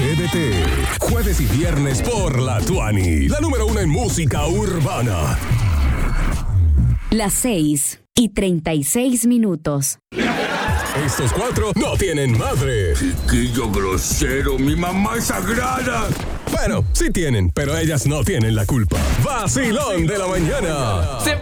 Atrévete. Jueves y viernes por la Tuani. La número 1 en música urbana. Las 6:36. Estos 4 no tienen madre. Chiquillo grosero, mi mamá es sagrada. Bueno, sí tienen, pero ellas no tienen la culpa. Vacilón de la mañana.